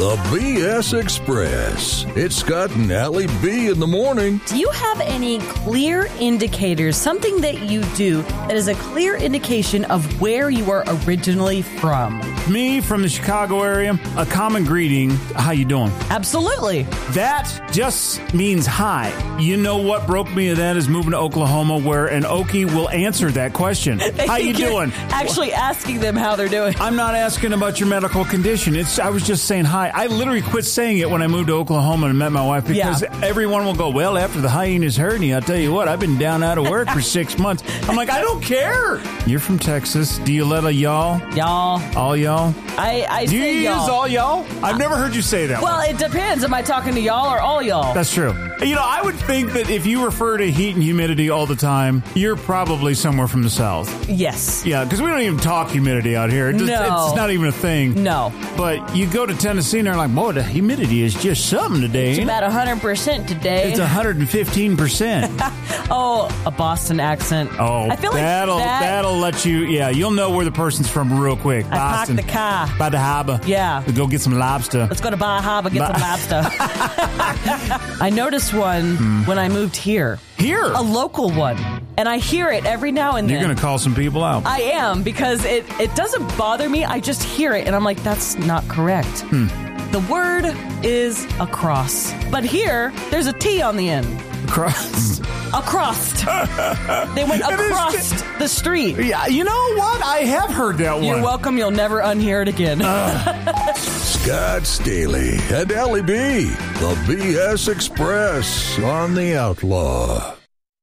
The BS Express. It's Scott and Allie B in the morning. Do you have any clear indicators, something that you do that is a clear indication of where you are originally from? Me, from the Chicago area, a common greeting, how you doing? Absolutely. That just means hi. You know what broke me of that is moving to Oklahoma, where an Okie will answer that question. How you doing? Actually asking them how they're doing. I'm not asking about your medical condition. I was just saying hi. I literally quit saying it when I moved to Oklahoma and met my wife because everyone will go, well, after the hyenas heard me, I'll tell you what, I've been down out of work for 6 months. I'm like, I don't care. You're from Texas. Do you let a y'all? Y'all. All y'all? I Do say you y'all. use all y'all? I've never heard you say that. Well, it depends. Am I talking to y'all or all y'all? That's true. You know, I would think that if you refer to heat and humidity all the time, you're probably somewhere from the South. Yes. Yeah, because we don't even talk humidity out here. It's not even a thing. No. But you go to Tennessee and they're like, boy, the humidity is just something today. It's about 100% today. It's 115%. Oh, a Boston accent. Oh, I feel like that'll let you, you'll know where the person's from real quick. I Boston. parked the car. By the harbor. Yeah. To go get some lobster. Let's go to Bar Harbor, get some lobster. I noticed one when I moved here. Here? A local one. And I hear it every now and then. You're going to call some people out. I am, because it doesn't bother me. I just hear it, and I'm like, that's not correct. The word is across. But here, there's a T on the end. Across. They went across the street. Yeah, you know what? I have heard that one. You're welcome. You'll never unhear it again. Scott Staley and Allie B. The BS Express on the Outlaw.